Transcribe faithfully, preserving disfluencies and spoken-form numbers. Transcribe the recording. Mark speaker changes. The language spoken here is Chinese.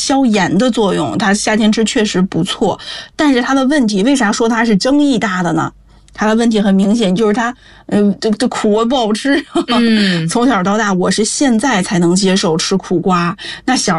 Speaker 1: 消炎的作用，它夏天吃确实不错。但是它的问题，为啥说它是争议大的呢？它的问题很明显，就是它，呃，这这苦啊不好吃。
Speaker 2: 嗯，
Speaker 1: 从小到大，我是现在才能接受吃苦瓜。那小